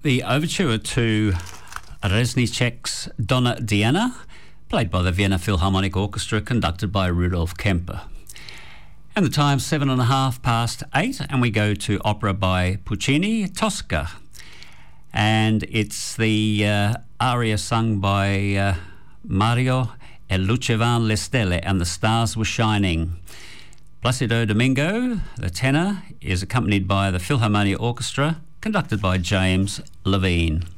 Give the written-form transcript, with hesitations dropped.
the overture to Reznicek's Donna Diana, played by the Vienna Philharmonic Orchestra, conducted by Rudolf Kemper. And the time's 8:07, and we go to opera by Puccini, Tosca. And it's the aria sung by Mario e Lucevan le Stelle, and the stars were shining. Placido Domingo, the tenor, is accompanied by the Philharmonia Orchestra, conducted by James Levine.